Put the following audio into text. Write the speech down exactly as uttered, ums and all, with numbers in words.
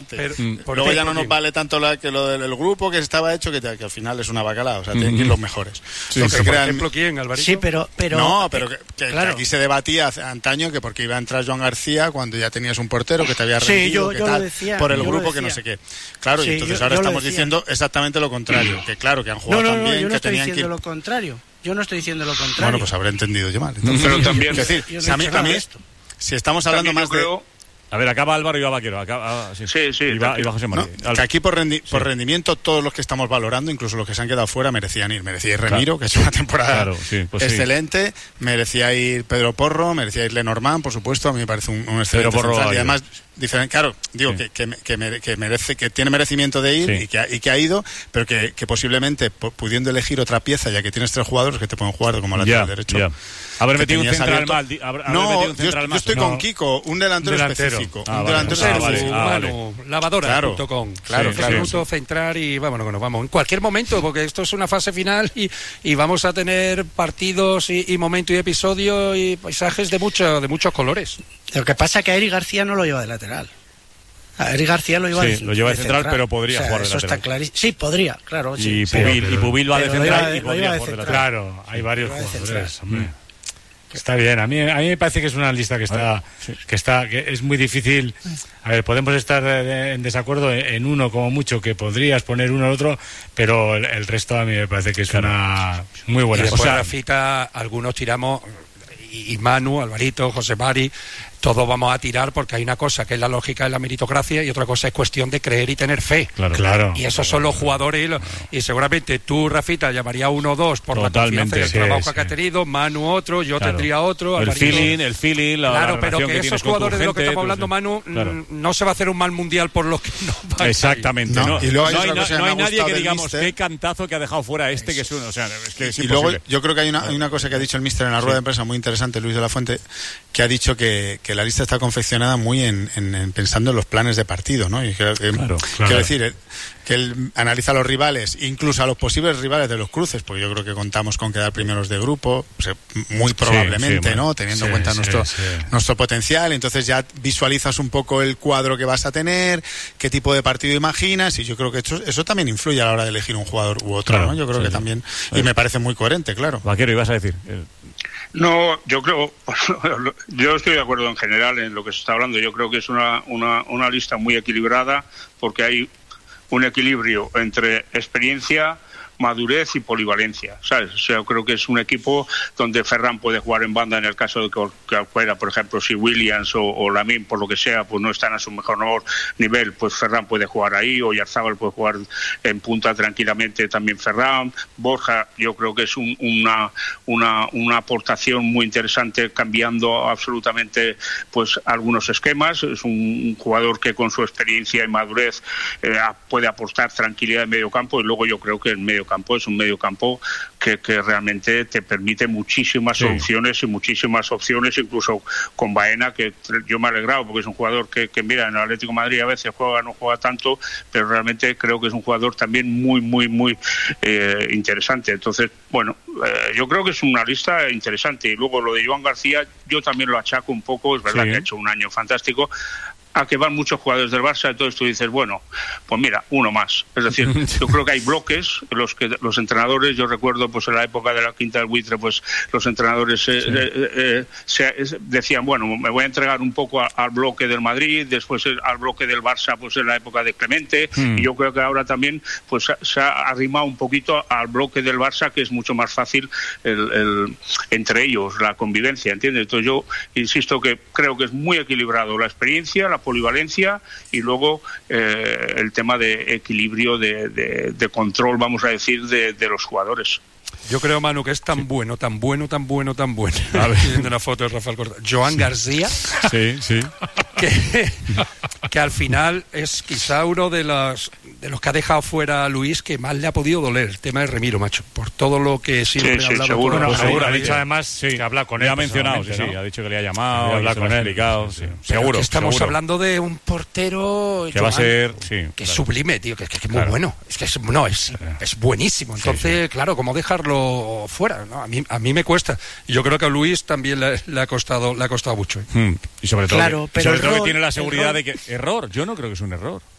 importante. Pero, Luego ya no nos vale tanto la, que lo del grupo que estaba hecho, que, que al final es una bacalao. O sea, tienen que ir los mejores. Sí, los pero que por crean... ejemplo, ¿quién, Alvarito? Sí, pero... pero no, pero que, que, claro. que aquí se debatía hace, antaño que porque iba a entrar Joan García cuando ya tenías un portero que te había rendido, sí, yo, que yo tal, lo decía, por el yo grupo lo que no decía. sé qué. Claro, Sí, y entonces yo, ahora yo estamos decía. diciendo exactamente lo contrario. Que claro, que han jugado no, no, tan no, bien, yo no que estoy tenían diciendo que... lo contrario. Yo no estoy diciendo lo contrario. Bueno, pues habré entendido yo mal. Entonces, pero también... es decir, yo no si a mí, he hecho nada a mí, de esto. si estamos hablando también más yo creo... de... A ver, acaba Álvaro y va Vaquero. Acaba, ah, sí, sí, sí. Y va, y va José María. No, que aquí por, rendi por sí. rendimiento todos los que estamos valorando, incluso los que se han quedado fuera, merecían ir. Merecía ir Remiro, claro. que es una temporada claro, sí, pues excelente. Sí. Merecía ir Pedro Porro, merecía ir Lenormand, por supuesto. A mí me parece un, un excelente Pedro Porro central. Y además, sí. diferente, claro, digo sí. que, que, que, mere, que merece, que tiene merecimiento de ir sí. y, que ha, y que ha ido, pero que, que posiblemente pudiendo elegir otra pieza, ya que tienes tres jugadores que te pueden jugar como lateral ya, derecho. Ya. Haber metido un central abierto. mal. Haber, no, haber un central yo, más, yo estoy no. con Kiko, un delantero, delantero. específico. Ah, un vale. delantero Ah, específico. vale. Ah, vale. Bueno, lavadora punto com. Claro, claro, claro. claro. Centrar y vámonos que nos vamos. En cualquier momento, porque esto es una fase final y, y vamos a tener partidos y, y momentos y episodios y paisajes de, mucho, de muchos colores. Lo que pasa es que a Eric García no lo lleva de lateral. A Eric García lo lleva sí, de, lo lleva de, de central, central, pero podría o sea, jugar de eso lateral. Está clarísimo. Sí, podría, claro. Sí, y, pero, Pubil, pero, y Pubil va de central de, y podría jugar de lateral. Claro, hay varios jugadores, hombre. Mm. Está bien, a mí, a mí me parece que es una lista que está, sí. que está, que es muy difícil. A ver, podemos estar en desacuerdo en uno como mucho, que podrías poner uno al otro, pero el, el resto a mí me parece que es claro. una muy buena. Y después, o sea, Rafita, algunos tiramos, y, y Manu, Alvarito, José Mari, todos vamos a tirar porque hay una cosa que es la lógica de la meritocracia y otra cosa es cuestión de creer y tener fe. Claro, claro. Y esos claro, son los claro, jugadores y, lo, claro. y seguramente tú, Rafita, llamaría uno o dos por Totalmente, la confianza y el sí, trabajo sí. que ha tenido, Manu otro, yo claro. tendría otro. El Alvarito. feeling, el feeling, la, claro, la pero que, que esos jugadores de los que estamos hablando, sí. Manu, claro. no se va a hacer un mal mundial por los que no van. Exactamente. No, No, y luego hay, no hay, no, no hay nadie que digamos mister. qué cantazo que ha dejado fuera este, que es uno. O sea, es que es y luego yo creo que hay una, hay una cosa que ha dicho el míster en la rueda sí. de prensa muy interesante, Luis de la Fuente, que ha dicho que, que la lista está confeccionada muy en, en, en pensando en los planes de partido, ¿no? Y que, que, claro, quiero claro. decir que él analiza a los rivales, incluso a los posibles rivales de los cruces, porque yo creo que contamos con quedar primeros de grupo, o sea, muy probablemente, sí, sí, bueno, ¿no? Teniendo sí, en cuenta sí, nuestro, sí. nuestro potencial, entonces ya visualizas un poco el cuadro que vas a tener, qué tipo de partido imaginas, y yo creo que eso, eso también influye a la hora de elegir un jugador u otro, claro, ¿no? Yo creo sí, que sí. también, y me parece muy coherente, claro. Vaquero, ibas a decir... El... No, yo creo, yo estoy de acuerdo en general en lo que se está hablando. Yo creo que es una, una, una lista muy equilibrada porque hay un equilibrio entre experiencia, madurez y polivalencia, ¿sabes? O sea, yo creo que es un equipo donde Ferran puede jugar en banda en el caso de que fuera, por ejemplo, si Williams o, o Lamine, por lo que sea, pues no están a su mejor nivel, pues Ferran puede jugar ahí, o Yarzábal puede jugar en punta tranquilamente también Ferran. Borja, yo creo que es un, una, una, una aportación muy interesante, cambiando absolutamente pues algunos esquemas. Es un jugador que con su experiencia y madurez eh, puede aportar tranquilidad en medio campo, y luego yo creo que en medio campo es un medio campo que, que realmente te permite muchísimas sí. soluciones y muchísimas opciones, incluso con Baena, que yo me he alegrado porque es un jugador que, que mira, en el Atlético de Madrid a veces juega, no juega tanto, pero realmente creo que es un jugador también muy, muy, muy eh, interesante. Entonces, bueno, eh, yo creo que es una lista interesante. Y luego lo de Joan García, yo también lo achaco un poco, es verdad sí. que ha hecho un año fantástico, a que van muchos jugadores del Barça, entonces tú dices, bueno, pues mira, uno más. Es decir, yo creo que hay bloques, los que los entrenadores, yo recuerdo pues en la época de la Quinta del Buitre, pues los entrenadores eh, sí. eh, eh, se, decían, bueno, me voy a entregar un poco a, al bloque del Madrid, después al bloque del Barça, pues en la época de Clemente, mm. y yo creo que ahora también pues se ha arrimado un poquito al bloque del Barça, que es mucho más fácil el, el, entre ellos, la convivencia, ¿entiendes? Entonces yo insisto que creo que es muy equilibrado la experiencia, la polivalencia y luego eh, el tema de equilibrio, de, de, de control, vamos a decir, de, de los jugadores. Yo creo, Manu, que es tan sí. bueno, tan bueno, tan bueno, tan bueno. A ver, viendo una foto de Rafael Corta. Joan sí. García. Sí, sí. Que, que al final es quizá uno de los de los que ha dejado fuera a Luis que más le ha podido doler el tema de Remiro, macho, por todo lo que siempre sí, ha hablado. Sí, seguro, con no, seguro. ha dicho además sí. que habla con él. Ya ha mencionado, sí, ¿no? sí, ha dicho que le ha llamado, ha hablado con él. Explicado, sí, sí. Seguro. Que estamos seguro. hablando de un portero que Joan, va a ser, sí, que claro. es sublime, tío, que, que, que es muy claro. bueno. Es que es, no, es, es buenísimo. Entonces, sí, sí. claro, ¿cómo dejarlo fuera? ¿No? A mí, a mí me cuesta. Y yo creo que a Luis también le, le ha costado, le ha costado mucho. ¿eh? Hmm. Y sobre todo, claro, que, pero sobre todo error, que tiene la seguridad error. de que error. Yo no creo que es un error.